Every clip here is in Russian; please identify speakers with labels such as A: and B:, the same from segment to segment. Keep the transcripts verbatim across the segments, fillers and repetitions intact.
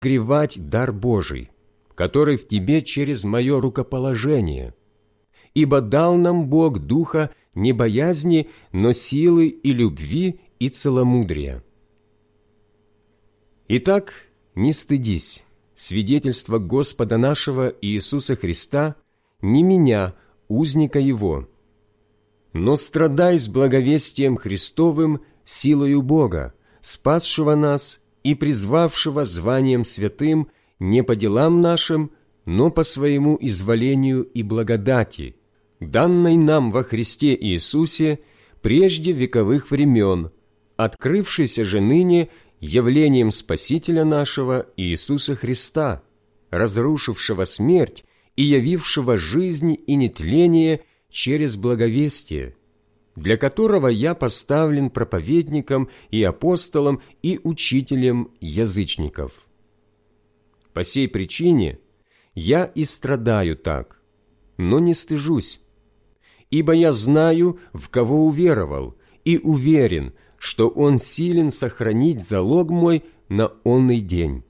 A: скрывать дар Божий, который в тебе через мое рукоположение. Ибо дал нам Бог духа не боязни, но силы и любви и целомудрия. Итак, не стыдись свидетельства Господа нашего Иисуса Христа, не меня, узника Его, но страдай с благовестием Христовым силою Бога, спасшего нас и призвавшего званием святым не по делам нашим, но по своему изволению и благодати, данной нам во Христе Иисусе прежде вековых времен, открывшейся же ныне явлением Спасителя нашего Иисуса Христа, разрушившего смерть и явившего жизнь и нетление через благовестие, для которого я поставлен проповедником и апостолом и учителем язычников. По сей причине я и страдаю так, но не стыжусь, ибо я знаю, в кого уверовал, и уверен, что Он силен сохранить залог мой на онный день.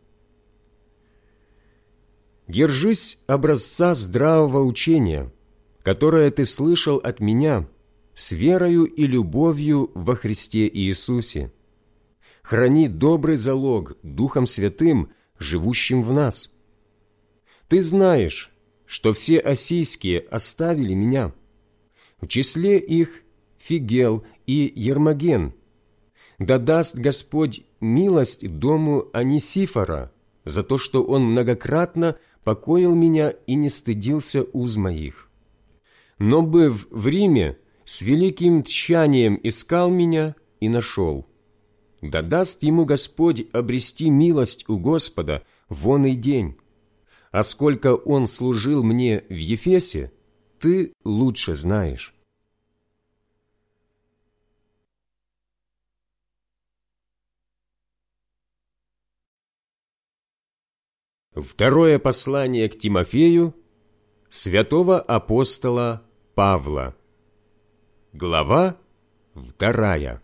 A: Держись образца здравого учения, которое ты слышал от меня, с верою и любовью во Христе Иисусе. Храни добрый залог Духом Святым, живущим в нас. Ты знаешь, что все осийские оставили меня, в числе их Фигел и Ермоген. Да даст Господь милость дому Онисифора за то, что он многократно покоил меня и не стыдился уз моих. Но, быв в Риме, с великим тщанием искал меня и нашел. Да даст ему Господь обрести милость у Господа в оный день. А сколько он служил мне в Ефесе, ты лучше знаешь. Второе послание к Тимофею святого апостола Павла. Глава вторая.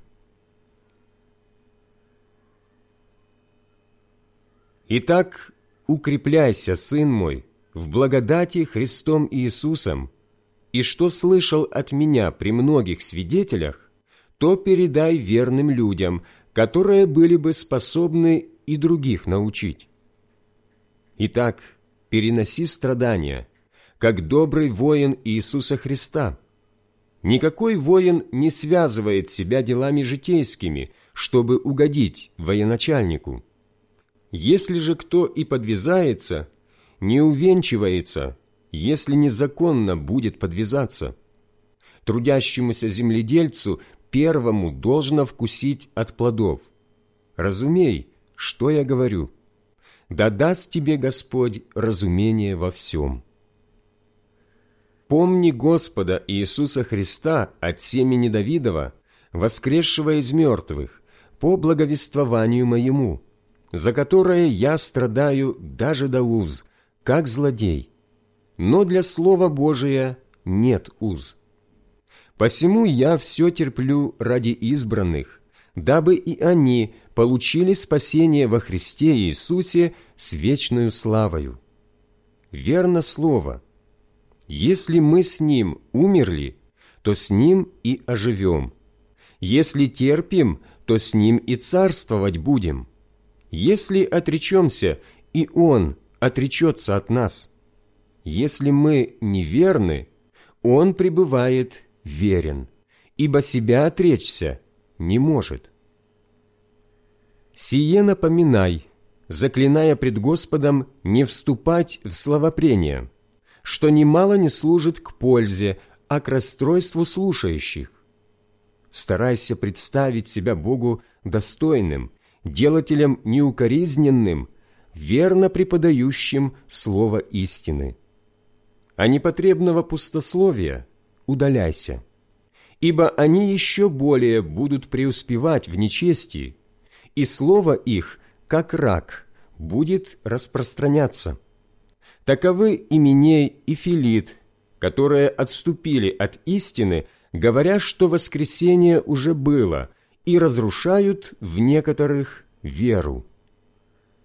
A: Итак, укрепляйся, сын мой, в благодати Христом Иисусом, и что слышал от меня при многих свидетелях, то передай верным людям, которые были бы способны и других научить. Итак, переноси страдания, как добрый воин Иисуса Христа. Никакой воин не связывает себя делами житейскими, чтобы угодить военачальнику. Если же кто и подвязается, не увенчивается, если незаконно будет подвязаться. Трудящемуся земледельцу первому должно вкусить от плодов. Разумей, что я говорю. Да даст тебе Господь разумение во всем. Помни Господа Иисуса Христа от семени Давидова, воскресшего из мертвых, по благовествованию моему, за которое я страдаю даже до уз, как злодей. Но для Слова Божия нет уз. Посему я все терплю ради избранных, дабы и они получили спасение во Христе Иисусе с вечною славою. Верно слово. Если мы с Ним умерли, то с Ним и оживем. Если терпим, то с Ним и царствовать будем. Если отречемся, и Он отречется от нас. Если мы неверны, Он пребывает верен, ибо себя отречься не может. Сие напоминай, заклиная пред Господом не вступать в словопрение, что немало не служит к пользе, а к расстройству слушающих. Старайся представить себя Богу достойным, делателем неукоризненным, верно преподающим слово истины. А непотребного пустословия удаляйся, ибо они еще более будут преуспевать в нечестии, и слово их, как рак, будет распространяться. Таковы Именей и Филит, которые отступили от истины, говоря, что воскресение уже было, и разрушают в некоторых веру.